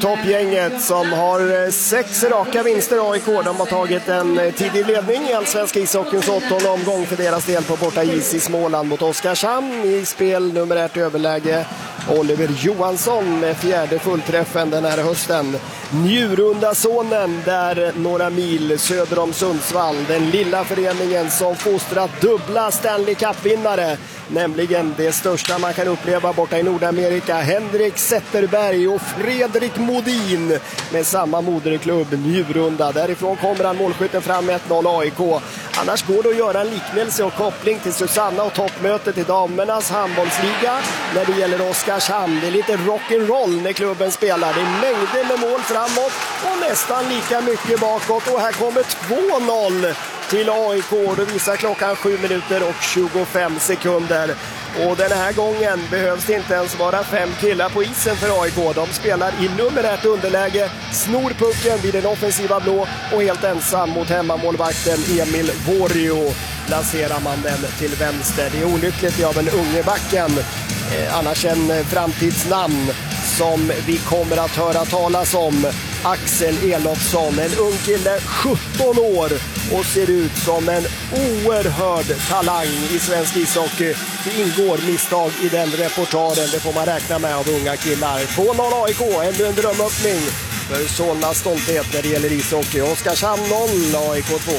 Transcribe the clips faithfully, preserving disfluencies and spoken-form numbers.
toppgänget som har sex raka vinster. A I K, de har tagit en tidig ledning i allsvenska ishockeyns åttonde omgång för deras del på borta is i Småland mot Oskarshamn. I spel nummer ett överläge Oliver Johansson med fjärde fullträffen den här hösten. Njurunda-sonen där några mil söder om Sundsvall. Den lilla föreningen som fostrat dubbla Stanley Cup-vinnare. Nämligen det största man kan uppleva borta i Nordamerika. Henrik Zetterberg och Fredrik Modin med samma moderklubb Njurunda. Därifrån kommer han målskytten fram ett noll A I K. Annars går det att göra en liknelse och koppling till Susanna och toppmötet i damernas handbollsliga när det gäller Oskarshamn. Det är lite rock'n'roll när klubben spelar. Det är mängder med mål framåt och nästan lika mycket bakåt. Och här kommer två noll till A I K. Då visar klockan sju minuter och tjugofem sekunder. Och den här gången behövs det inte ens vara fem killar på isen för A I K. De spelar i nummer ett underläge, snor pucken vid den offensiva blå och helt ensam mot hemmamålvakten Emil Vorio placerar man den till vänster. Det är olyckligt av en unge backen. Eh, annars en framtidsnamn som vi kommer att höra talas om. Axel Elofsson, en ung kille, sjutton år och ser ut som en oerhörd talang i svensk ishockey. Det ingår misstag i den reportaren, det får man räkna med av unga killar. två noll A I K, ännu en drömöppning för sådana stolthet när det gäller ishockey. Oskarshamn noll, A I K två.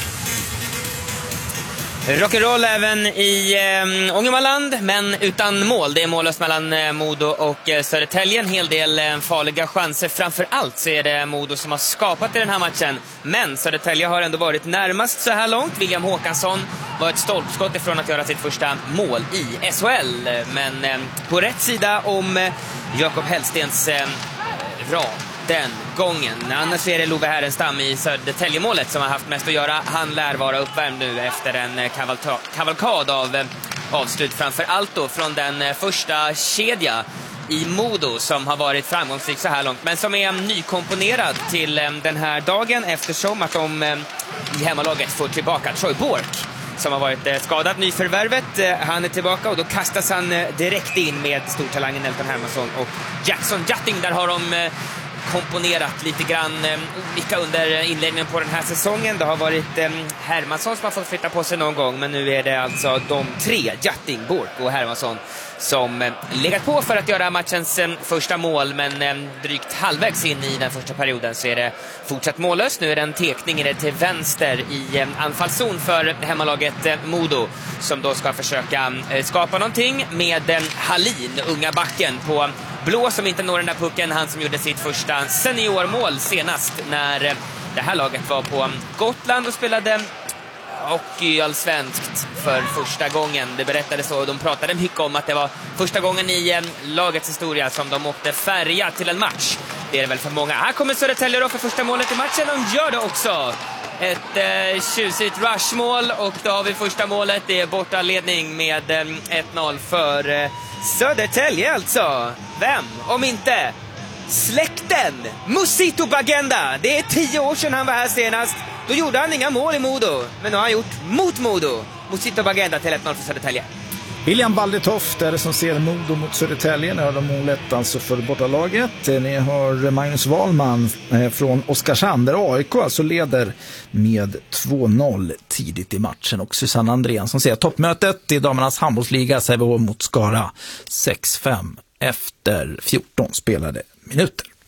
Rock'n'roll även i eh, Ångermanland, men utan mål. Det är mållöst mellan eh, Modo och eh, Södertälje. En hel del eh, farliga chanser. Framförallt så är det Modo som har skapat i den här matchen. Men Södertälje har ändå varit närmast så här långt. William Håkansson var ett stolpskott ifrån att göra sitt första mål i S H L. Men eh, på rätt sida om eh, Jakob Hellstens eh, rad. Den gången. Annars är det Love Härenstam i Södertäljemålet som har haft mest att göra. Han lär vara uppvärmd nu efter en kavalta- kavalkad av eh, avslut. Framför allt då från den eh, första kedja i Modo som har varit framgångsrik så här långt. Men som är nykomponerad till eh, den här dagen eftersom att de eh, i hemmalaget får tillbaka Troy Bork som har varit eh, skadad. Nyförvärvet, eh, han är tillbaka och då kastas han eh, direkt in med stortalangen Elton Hermansson och Jackson Jutting. Där har de eh, komponerat lite grann eh, olika under inledningen på den här säsongen. Det har varit eh, Hermansson som har fått flytta på sig någon gång, men nu är det alltså de tre, Jutting, Bork och Hermansson, som eh, legat på för att göra matchens eh, första mål. Men eh, drygt halvvägs in i den första perioden så är det fortsatt mållöst. Nu är det en tekning är det till vänster i eh, anfallszon för hemmalaget eh, Modo, som då ska försöka eh, skapa någonting med eh, Hallin, unga backen på blå, som inte når den där pucken. Han som gjorde sitt första seniormål senast när det här laget var på Gotland och spelade hockeyallsvenskt för första gången. Det berättades så, och de pratade mycket om att det var första gången i lagets historia som de åkte färja till en match. Det är det väl för många. Här kommer Södertälje då för första målet i matchen. De gör det också. Ett eh, tjusigt rushmål, och då har vi första målet. Det är bortaledning med eh, ett noll för eh, Södertälje alltså. Vem, om inte släkten Musito Bagenda. Det är tio år sedan han var här senast. Då gjorde han inga mål i Modo, men nu har han gjort mot Modo. Musito Bagenda till ett noll för Södertälje. William Baldetoft är det som ser Modo mot Södertälje. Ni har de målet alltså för bortalaget. Ni har Magnus Wahlman från Oskarshamn där A I K alltså leder med två noll tidigt i matchen. Och Susanna Andrén som ser toppmötet i damernas handbollsliga Sävehof mot Skara sex fem efter fjorton spelade minuter.